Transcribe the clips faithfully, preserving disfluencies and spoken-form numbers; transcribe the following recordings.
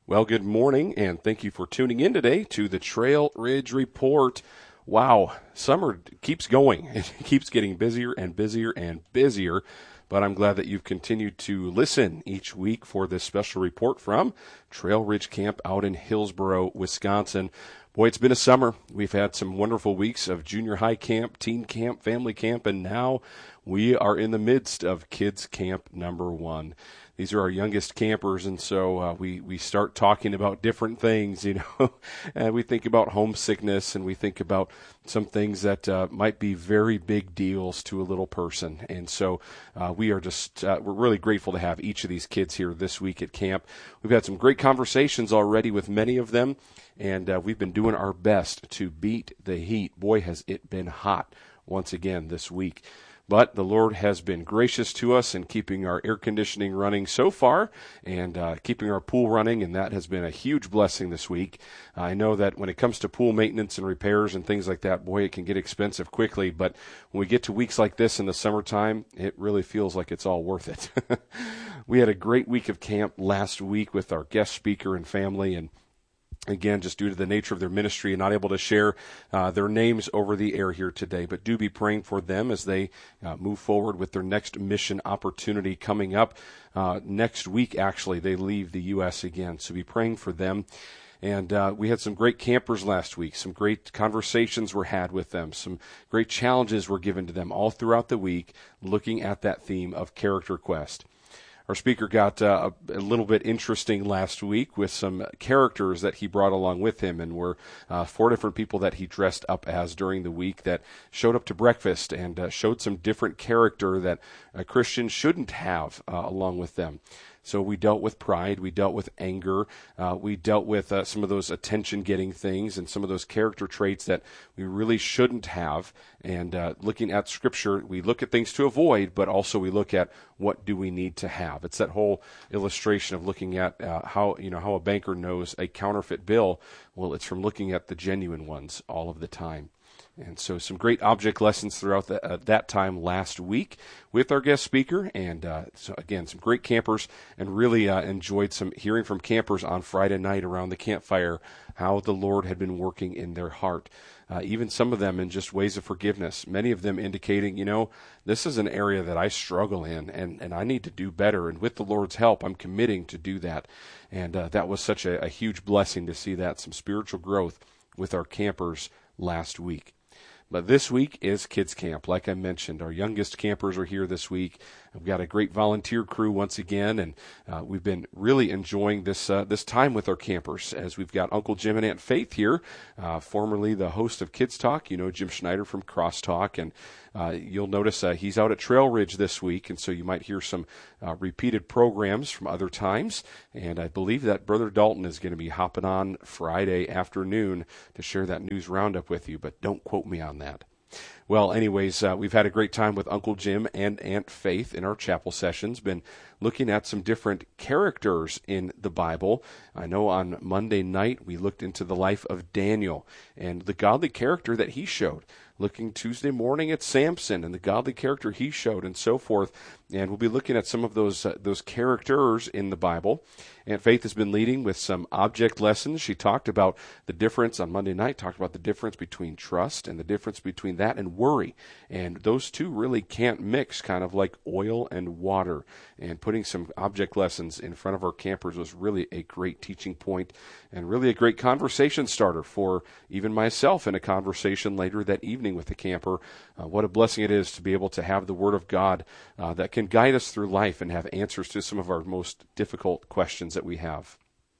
Well, good morning, and thank you for tuning in today to the Trail Ridge Report. Wow, summer keeps going. It keeps getting busier and busier and busier, but I'm glad that you've continued to listen each week for this special report from Trail Ridge Camp out in Hillsboro, Wisconsin. Boy, it's been a summer. We've had some wonderful weeks of junior high camp, teen camp, family camp, and now we are in the midst of kids camp number one. These are our youngest campers, and so uh, we, we start talking about different things, you know. And we think about homesickness, and we think about some things that uh, might be very big deals to a little person. And so uh, we are just, uh, we're really grateful to have each of these kids here this week at camp. We've had some great conversations already with many of them, and uh, we've been doing our best to beat the heat. Boy, has it been hot once again this week. But the Lord has been gracious to us in keeping our air conditioning running so far and uh, keeping our pool running, and that has been a huge blessing this week. I know that when it comes to pool maintenance and repairs and things like that, boy, it can get expensive quickly. But when we get to weeks like this in the summertime, it really feels like it's all worth it. We had a great week of camp last week with our guest speaker and family, and again, just due to the nature of their ministry and not able to share uh, their names over the air here today. But do be praying for them as they uh, move forward with their next mission opportunity coming up. Uh, next week, actually, they leave the U S again. So be praying for them. And uh, we had some great campers last week. Some great conversations were had with them. Some great challenges were given to them all throughout the week, looking at that theme of Character Quest. Our speaker got uh, a, a little bit interesting last week with some characters that he brought along with him, and were uh, four different people that he dressed up as during the week that showed up to breakfast and uh, showed some different character that a Christian shouldn't have uh, along with them. So we dealt with pride, we dealt with anger, uh, we dealt with uh, some of those attention-getting things and some of those character traits that we really shouldn't have. And uh, looking at Scripture, we look at things to avoid, but also we look at what do we need to have. It's that whole illustration of looking at uh, how you know how a banker knows a counterfeit bill. Well, it's from looking at the genuine ones all of the time. And so some great object lessons throughout the, uh, that time last week with our guest speaker. And uh, so again, some great campers, and really uh, enjoyed some hearing from campers on Friday night around the campfire, how the Lord had been working in their heart. Uh, even some of them in just ways of forgiveness, many of them indicating, you know, this is an area that I struggle in, and, and I need to do better. And with the Lord's help, I'm committing to do that. And uh, that was such a, a huge blessing to see that, some spiritual growth with our campers last week. But this week is Kids Camp. Like I mentioned, our youngest campers are here this week. I've got a great volunteer crew once again, and uh, we've been really enjoying this uh, this time with our campers, as we've got Uncle Jim and Aunt Faith here, uh, formerly the host of Kids Talk. You know Jim Schneider from Crosstalk, and uh, you'll notice uh, he's out at Trail Ridge this week, and so you might hear some uh, repeated programs from other times. And I believe that Brother Dalton is going to be hopping on Friday afternoon to share that news roundup with you, but don't quote me on that. Well, anyways, uh, we've had a great time with Uncle Jim and Aunt Faith in our chapel sessions, been looking at some different characters in the Bible. I know on Monday night we looked into the life of Daniel and the godly character that he showed. Looking Tuesday morning at Samson and the godly character he showed, and so forth. And we'll be looking at some of those uh, those characters in the Bible. Aunt Faith has been leading with some object lessons. She talked about the difference on Monday night, talked about the difference between trust and the difference between that and worry. And those two really can't mix, kind of like oil and water. And putting some object lessons in front of our campers was really a great teaching point and really a great conversation starter for even myself in a conversation later that evening with the camper. Uh, what a blessing it is to be able to have the Word of God uh, that can guide us through life and have answers to some of our most difficult questions that we have.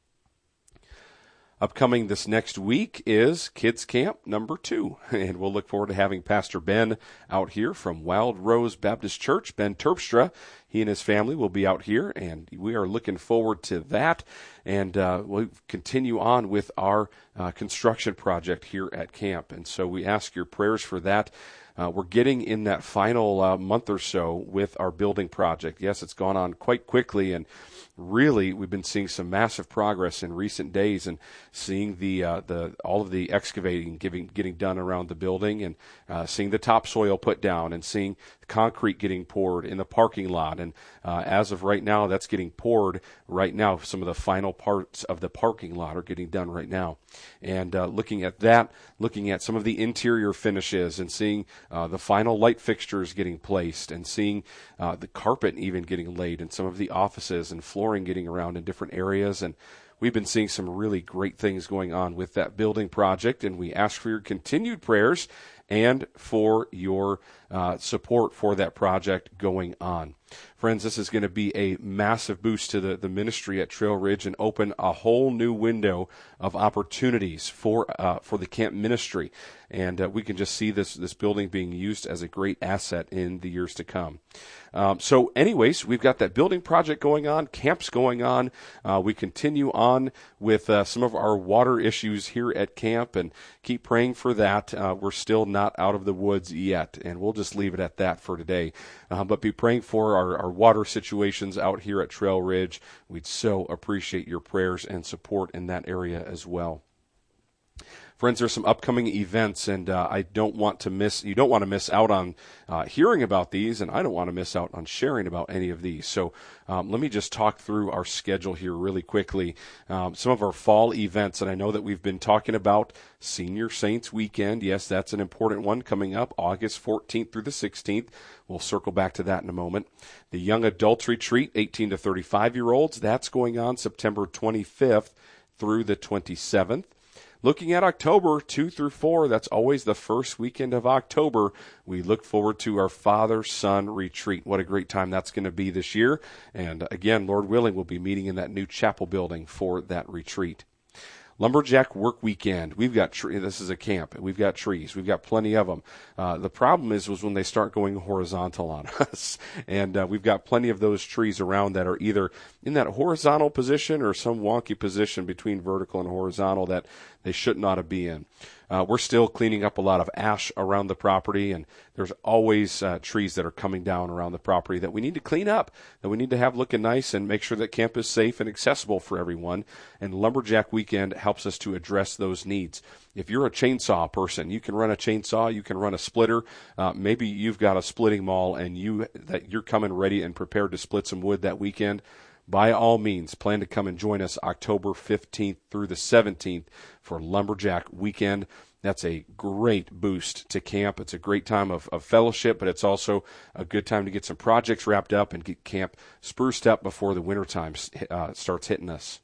Upcoming this next week is Kids Camp number two, and we'll look forward to having Pastor Ben out here from Wild Rose Baptist Church, Ben Terpstra. He and his family will be out here, and we are looking forward to that. And uh, we'll continue on with our uh, construction project here at camp, and so we ask your prayers for that. Uh, we're getting in that final uh, month or so with our building project. Yes, it's gone on quite quickly, and really, we've been seeing some massive progress in recent days, and seeing the uh, the all of the excavating giving, getting done around the building, and uh, seeing the topsoil put down, and seeing concrete getting poured in the parking lot. And uh, as of right now, that's getting poured right now. Some of the final parts of the parking lot are getting done right now. And uh, looking at that, looking at some of the interior finishes, and seeing uh, the final light fixtures getting placed, and seeing uh, the carpet even getting laid in some of the offices, and flooring getting around in different areas. And we've been seeing some really great things going on with that building project, and we ask for your continued prayers and for your uh, support for that project going on. Friends, this is going to be a massive boost to the, the ministry at Trail Ridge, and open a whole new window of opportunities for uh, for the camp ministry. And uh, we can just see this, this building being used as a great asset in the years to come. Um, so anyways, we've got that building project going on, camps going on. Uh, we continue on with uh, some of our water issues here at camp, and keep praying for that. Uh, we're still not out of the woods yet, and we'll just leave it at that for today. Uh, but be praying for our, our water situations out here at Trail Ridge. We'd so appreciate your prayers and support in that area as well. Friends, there's some upcoming events, and uh, I don't want to miss. You don't want to miss out on uh, hearing about these, and I don't want to miss out on sharing about any of these. So um, let me just talk through our schedule here really quickly. Um, some of our fall events, and I know that we've been talking about Senior Saints Weekend. Yes, that's an important one coming up, August fourteenth through the sixteenth. We'll circle back to that in a moment. The Young Adults Retreat, eighteen to thirty-five year olds, that's going on September twenty-fifth through the twenty-seventh. Looking at October two through four, that's always the first weekend of October. We look forward to our Father-Son Retreat. What a great time that's going to be this year. And again, Lord willing, we'll be meeting in that new chapel building for that retreat. Lumberjack Work Weekend. We've got tre- this is a camp. We've got trees. We've got plenty of them. Uh, the problem is was when they start going horizontal on us, and uh, we've got plenty of those trees around that are either in that horizontal position or some wonky position between vertical and horizontal that they shouldn't ought to be in. Uh, we're still cleaning up a lot of ash around the property, and there's always uh, trees that are coming down around the property that we need to clean up, that we need to have looking nice, and make sure that camp is safe and accessible for everyone. And Lumberjack Weekend helps us to address those needs. If you're a chainsaw person, you can run a chainsaw, you can run a splitter. Uh, maybe you've got a splitting maul, and you that you're coming ready and prepared to split some wood that weekend. By all means, plan to come and join us October fifteenth through the seventeenth for Lumberjack Weekend. That's a great boost to camp. It's a great time of, of fellowship, but it's also a good time to get some projects wrapped up and get camp spruced up before the wintertime uh, starts hitting us.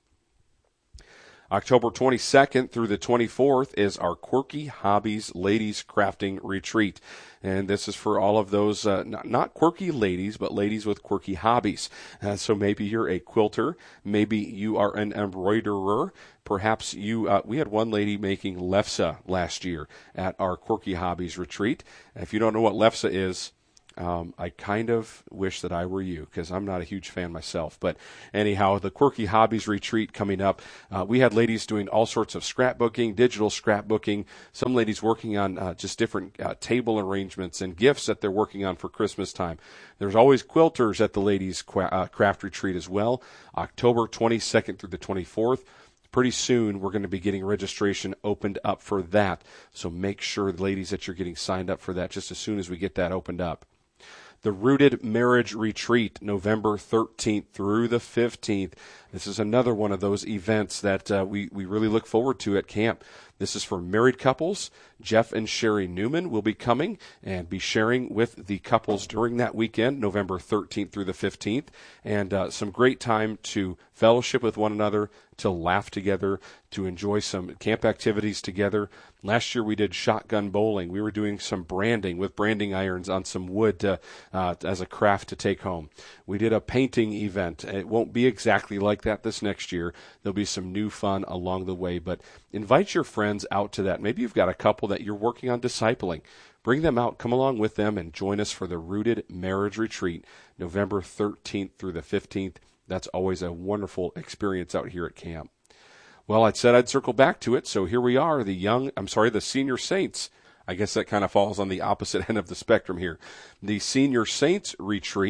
October twenty-second through the twenty-fourth is our Quirky Hobbies Ladies Crafting Retreat. And this is for all of those, uh, not, not quirky ladies, but ladies with quirky hobbies. Uh, so maybe you're a quilter. Maybe you are an embroiderer. Perhaps you, uh, we had one lady making lefse last year at our Quirky Hobbies Retreat. If you don't know what lefse is, Um, I kind of wish that I were you, because I'm not a huge fan myself. But anyhow, the Quirky Hobbies Retreat coming up. Uh, we had ladies doing all sorts of scrapbooking, digital scrapbooking. Some ladies working on uh, just different uh, table arrangements and gifts that they're working on for Christmas time. There's always quilters at the ladies' qu- uh, craft retreat as well. October twenty-second through the twenty-fourth. Pretty soon, we're going to be getting registration opened up for that. So make sure, ladies, that you're getting signed up for that just as soon as we get that opened up. The Rooted Marriage Retreat, November thirteenth through the fifteenth. This is another one of those events that uh, we, we really look forward to at camp. This is for married couples. Jeff and Sherry Newman will be coming and be sharing with the couples during that weekend, November thirteenth through the fifteenth, and uh, some great time to fellowship with one another, to laugh together, to enjoy some camp activities together. Last year we did shotgun bowling. We were doing some branding with branding irons on some wood to, uh, as a craft to take home. We did a painting event. It won't be exactly like that this next year. There'll be some new fun along the way, but invite your friends out to that. Maybe you've got a couple that you're working on discipling. Bring them out, come along with them, and join us for the Rooted Marriage Retreat, November thirteenth through the fifteenth. That's always a wonderful experience out here at camp. Well, I said I'd circle back to it, so here we are, the young, I'm sorry, the Senior Saints. I guess that kind of falls on the opposite end of the spectrum here. The Senior Saints Retreat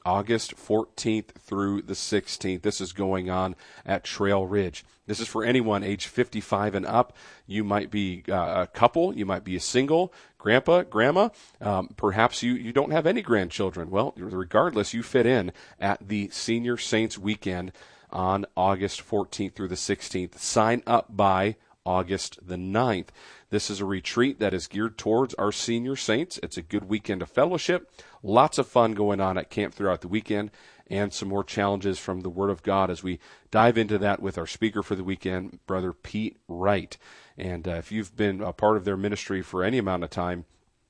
August fourteenth through the sixteenth. This is going on at Trail Ridge. This is for anyone age fifty-five and up. You might be uh, a couple, you might be a single, grandpa, grandma, um, perhaps you, you don't have any grandchildren. Well, regardless, you fit in at the Senior Saints Weekend on August fourteenth through the sixteenth. Sign up by August the ninth. This is a retreat that is geared towards our senior saints. It's a good weekend of fellowship, lots of fun going on at camp throughout the weekend, and some more challenges from the Word of God as we dive into that with our speaker for the weekend, Brother Pete Wright. And uh, if you've been a part of their ministry for any amount of time,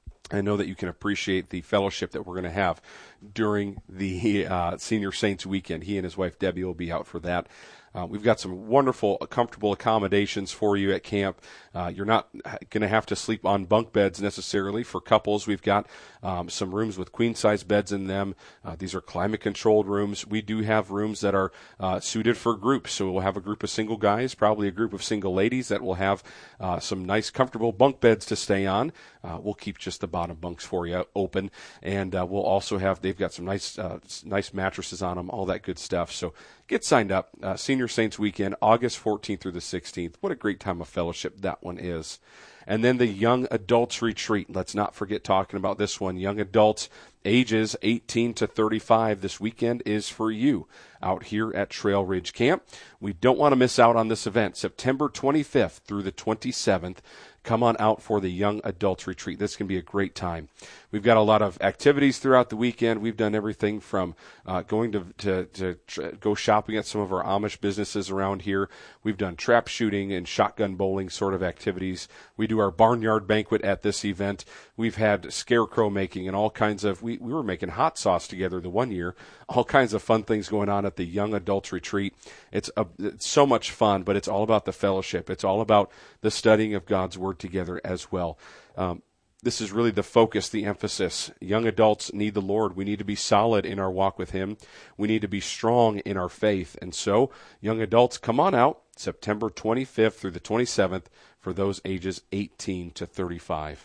I know that you can appreciate the fellowship that we're going to have during the uh, Senior Saints Weekend. He and his wife Debbie will be out for that. Uh, we've got some wonderful, comfortable accommodations for you at camp. Uh, you're not going to have to sleep on bunk beds necessarily. For couples, we've got um, some rooms with queen-size beds in them. Uh, these are climate-controlled rooms. We do have rooms that are uh, suited for groups. So we'll have a group of single guys, probably a group of single ladies that will have uh, some nice, comfortable bunk beds to stay on. Uh, we'll keep just the bottom bunks for you open, and uh, we'll also have, they've got some nice uh, nice mattresses on them, all that good stuff. So get signed up. Uh, Senior Saints Weekend, August fourteenth through the sixteenth. What a great time of fellowship that one is. And then the Young Adults Retreat. Let's not forget talking about this one. Young adults, ages eighteen to thirty-five. This weekend is for you out here at Trail Ridge Camp. We don't want to miss out on this event. September twenty-fifth through the twenty-seventh. Come on out for the Young Adults Retreat. This can be a great time. We've got a lot of activities throughout the weekend. We've done everything from uh, going to, to, to tra- go shopping at some of our Amish businesses around here. We've done trap shooting and shotgun bowling sort of activities. We do our barnyard banquet at this event. We've had scarecrow making and all kinds of, we, we were making hot sauce together the one year. All kinds of fun things going on at the Young Adults Retreat. It's, a, it's so much fun, but it's all about the fellowship. It's all about the studying of God's Word together as well. Um, this is really the focus, the emphasis. Young adults need the Lord. We need to be solid in our walk with Him. We need to be strong in our faith. And so, young adults, come on out September twenty-fifth through the twenty-seventh for those ages eighteen to thirty-five.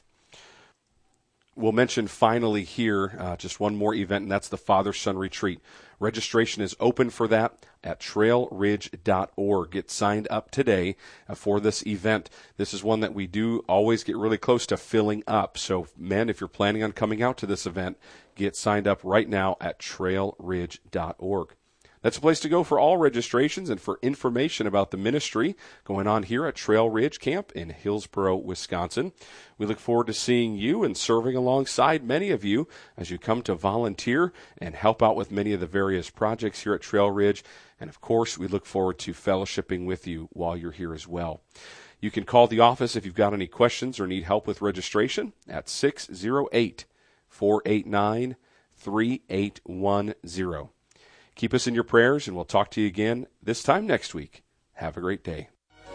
We'll mention finally here uh, just one more event, and that's the Father-Son Retreat. Registration is open for that at trail ridge dot org. Get signed up today uh, for this event. This is one that we do always get really close to filling up. So, men, if you're planning on coming out to this event, get signed up right now at trail ridge dot org. That's a place to go for all registrations and for information about the ministry going on here at Trail Ridge Camp in Hillsboro, Wisconsin. We look forward to seeing you and serving alongside many of you as you come to volunteer and help out with many of the various projects here at Trail Ridge. And, of course, we look forward to fellowshipping with you while you're here as well. You can call the office if you've got any questions or need help with registration at six oh eight, four eight nine, three eight one zero. Keep us in your prayers, and we'll talk to you again this time next week. Have a great day.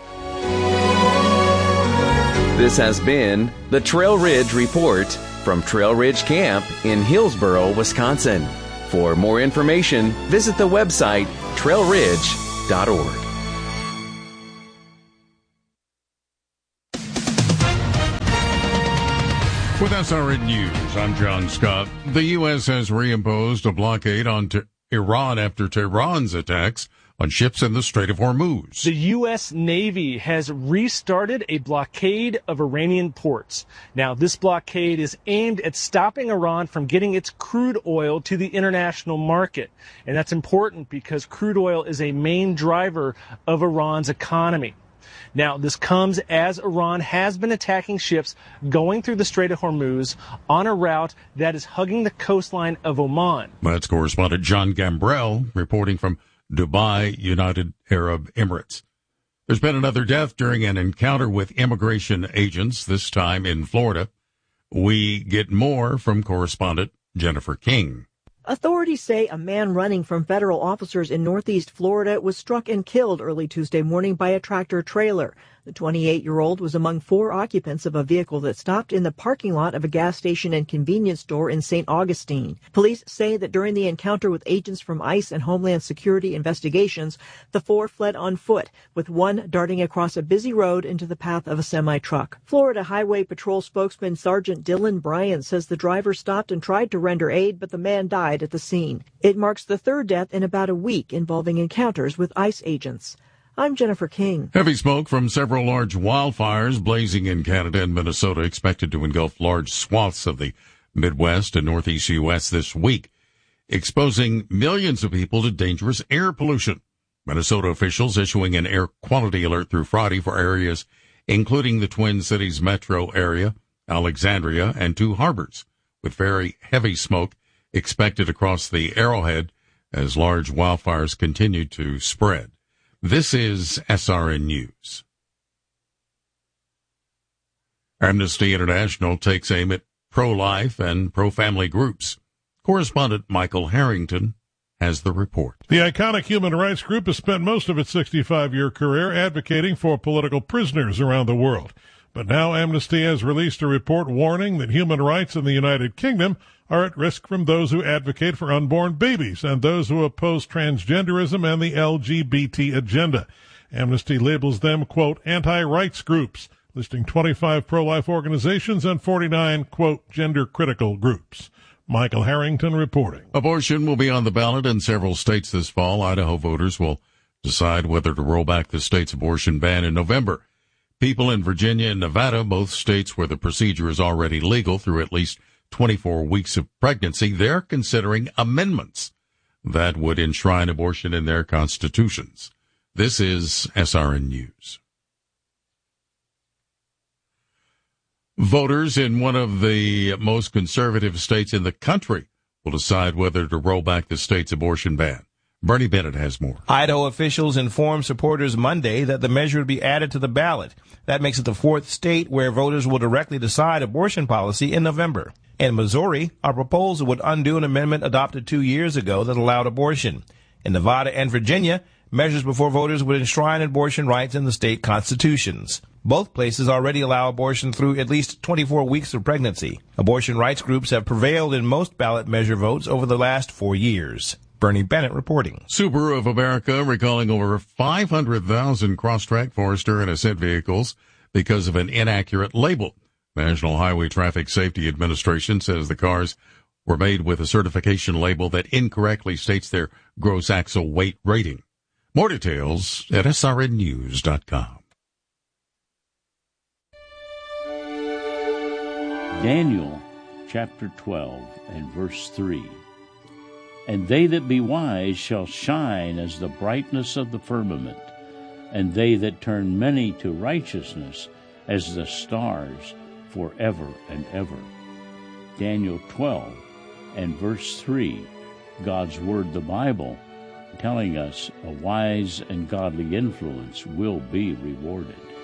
This has been the Trail Ridge Report from Trail Ridge Camp in Hillsboro, Wisconsin. For more information, visit the website trail ridge dot org. With S R N News, I'm John Scott. The U S has reimposed a blockade on T- Iran after Tehran's attacks on ships in the Strait of Hormuz. The U S Navy has restarted a blockade of Iranian ports. Now, this blockade is aimed at stopping Iran from getting its crude oil to the international market. And that's important because crude oil is a main driver of Iran's economy. Now, this comes as Iran has been attacking ships going through the Strait of Hormuz on a route that is hugging the coastline of Oman. That's correspondent John Gambrell reporting from Dubai, United Arab Emirates. There's been another death during an encounter with immigration agents, this time in Florida. We get more from correspondent Jennifer King. Authorities say a man running from federal officers in northeast Florida was struck and killed early Tuesday morning by a tractor trailer. The twenty-eight-year-old was among four occupants of a vehicle that stopped in the parking lot of a gas station and convenience store in Saint Augustine. Police say that during the encounter with agents from ICE and Homeland Security investigations, the four fled on foot, with one darting across a busy road into the path of a semi-truck. Florida Highway Patrol spokesman Sergeant Dylan Bryan says the driver stopped and tried to render aid, but the man died at the scene. It marks the third death in about a week involving encounters with ICE agents. I'm Jennifer King. Heavy smoke from several large wildfires blazing in Canada and Minnesota expected to engulf large swaths of the Midwest and Northeast U S this week, exposing millions of people to dangerous air pollution. Minnesota officials issuing an air quality alert through Friday for areas including the Twin Cities metro area, Alexandria, and two harbors, with very heavy smoke expected across the Arrowhead as large wildfires continue to spread. This is S R N News. Amnesty International takes aim at pro-life and pro-family groups. Correspondent Michael Harrington has the report. The iconic human rights group has spent most of its sixty-five-year career advocating for political prisoners around the world. But now Amnesty has released a report warning that human rights in the United Kingdom are at risk from those who advocate for unborn babies and those who oppose transgenderism and the L G B T agenda. Amnesty labels them, quote, anti-rights groups, listing twenty-five pro-life organizations and forty-nine, quote, gender-critical groups. Michael Harrington reporting. Abortion will be on the ballot in several states this fall. Idaho voters will decide whether to roll back the state's abortion ban in November. People in Virginia and Nevada, both states where the procedure is already legal through at least twenty-four weeks of pregnancy, they're considering amendments that would enshrine abortion in their constitutions. This is S R N News. Voters in one of the most conservative states in the country will decide whether to roll back the state's abortion ban. Bernie Bennett has more. Idaho officials informed supporters Monday that the measure would be added to the ballot. That makes it the fourth state where voters will directly decide abortion policy in November. In Missouri, a proposal would undo an amendment adopted two years ago that allowed abortion. In Nevada and Virginia, measures before voters would enshrine abortion rights in the state constitutions. Both places already allow abortion through at least twenty-four weeks of pregnancy. Abortion rights groups have prevailed in most ballot measure votes over the last four years. Bernie Bennett reporting. Subaru of America recalling over five hundred thousand Crosstrek, Forester, and Ascent vehicles because of an inaccurate label. National Highway Traffic Safety Administration says the cars were made with a certification label that incorrectly states their gross axle weight rating. More details at S R N news dot com. Daniel chapter twelve and verse three. And they that be wise shall shine as the brightness of the firmament, and they that turn many to righteousness as the stars forever and ever. Daniel twelve and verse three, God's Word, the Bible, telling us a wise and godly influence will be rewarded.